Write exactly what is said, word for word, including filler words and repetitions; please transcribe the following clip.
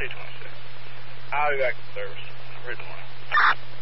twenty-six. I'll be back to service. Read the morning.